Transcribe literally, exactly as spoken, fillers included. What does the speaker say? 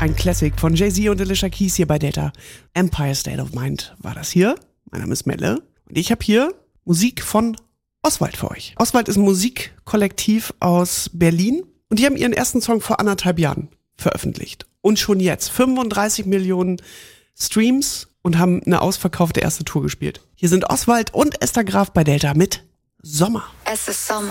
Ein Classic von Jay-Z und Alicia Keys hier bei Delta. Empire State of Mind war das hier. Mein Name ist Melle und ich habe hier Musik von Oswald für euch. Oswald ist ein Musikkollektiv aus Berlin und die haben ihren ersten Song vor anderthalb Jahren veröffentlicht. Und schon jetzt fünfunddreißig Millionen Streams und haben eine ausverkaufte erste Tour gespielt. Hier sind Oswald und Esther Graf bei Delta mit Sommer. Es ist Sommer.